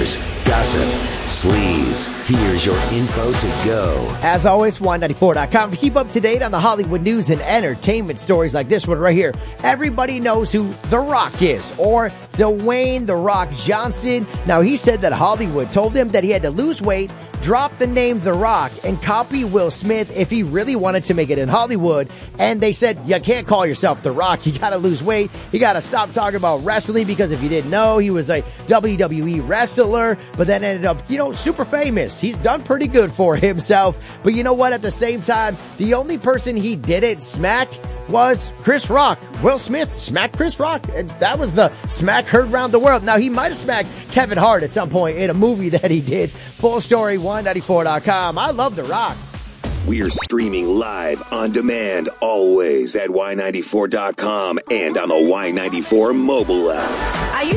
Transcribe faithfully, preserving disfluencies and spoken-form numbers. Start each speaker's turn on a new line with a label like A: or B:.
A: rumors, gossip, sleaze. Here's your info to go.
B: As always, Y ninety-four dot com to keep up to date on the Hollywood news and entertainment stories like this one right here. Everybody knows who The Rock is, or Dwayne The Rock Johnson. Now, he said that Hollywood told him that he had to lose weight, drop the name The Rock, and copy Will Smith if he really wanted to make it in Hollywood. And they said, you can't call yourself The Rock. You gotta lose weight. You gotta stop talking about wrestling, because if you didn't know, he was a W W E wrestler, but then ended up, you know, super famous. He's done pretty good for himself. But you know what? At the same time, the only person he didn't smack was Chris Rock. Will Smith smacked Chris Rock, and that was the smack heard around the world. Now, he might have smacked Kevin Hart at some point in a movie that he did. Full story, Y ninety-four dot com. I love The Rock.
A: We're streaming live on demand always at Y ninety-four dot com and on the Y ninety-four mobile app.
C: Are you